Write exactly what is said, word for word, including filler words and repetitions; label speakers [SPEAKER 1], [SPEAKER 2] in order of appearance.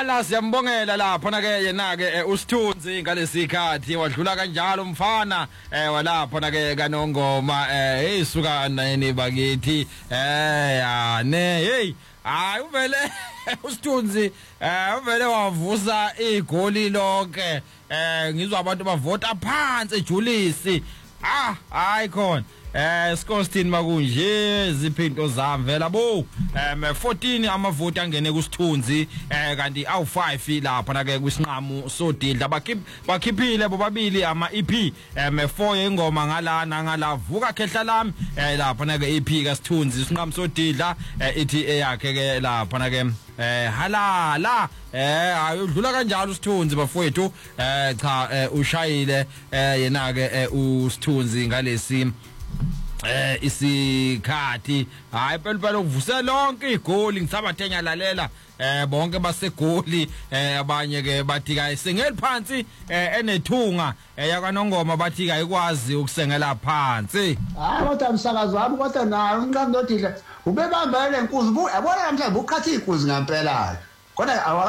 [SPEAKER 1] Hala siyambongela lapha na ke yena ke uSithunzi ngalesikhathi wadlula kanjalo umfana eh walapha na ke kaNongoma eh hey suka nani bakithi eh yane hey hayi uvele uSithunzi eh uvele wavusa igoli lonke eh ngizwa abantu bavota phansi eJulisi ah hayi khona eh Scottsdale makunje ziphinto zami vela bo em fourteen amavoti angene kuSithunzi eh kanti awu five lapha na ke kwisinqamu sodidla bakhiphile bobabili ama E P em four ingoma ngalana ngalavuka khehla lami eh lapha na ke E P kaSithunzi isinqamu sodidla ithi eyakhe ke lapha na ke eh halala eh ayudlula kanjalo uSithunzi bafowethu eh cha ushayile eh yena ke uSithunzi ngalesi eh isikhathi hayi phela phela ukuvusela lonke igoli ngisabathenya lalela eh bonke basegoli eh abanye ke bathi ka sengeli phansi eh enethunga yakaNongoma bathi ka ikwazi ukusengela phansi
[SPEAKER 2] hayi kodwa msakazi wami kodwa nayo unqamdodidla ubebamba le nkuzi yabona namhlanje ukhathi ikuzi ngempela kodwa